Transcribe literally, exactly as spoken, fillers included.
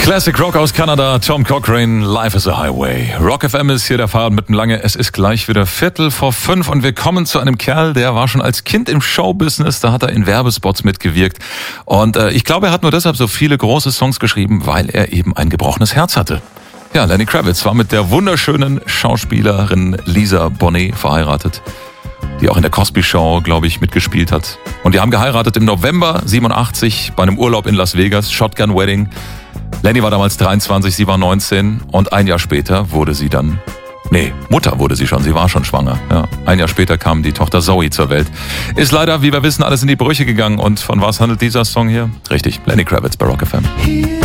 Classic Rock aus Kanada, Tom Cochrane, Life is a Highway. Rock F M ist hier der Fahrt mitten lange. Es ist gleich wieder Viertel vor fünf und wir kommen zu einem Kerl, der war schon als Kind im Showbusiness, da hat er in Werbespots mitgewirkt. Und äh, ich glaube, er hat nur deshalb so viele große Songs geschrieben, weil er eben ein gebrochenes Herz hatte. Ja, Lenny Kravitz war mit der wunderschönen Schauspielerin Lisa Bonet verheiratet, die auch in der Cosby Show, glaube ich, mitgespielt hat. Und die haben geheiratet im November siebenundachtzig bei einem Urlaub in Las Vegas, Shotgun Wedding. Lenny war damals dreiundzwanzig, sie war neunzehn und ein Jahr später wurde sie dann, nee, Mutter wurde sie schon, sie war schon schwanger. Ja, ein Jahr später kam die Tochter Zoe zur Welt. Ist leider, wie wir wissen, alles in die Brüche gegangen. Und von was handelt dieser Song hier? Richtig, Lenny Kravitz bei Rock F M.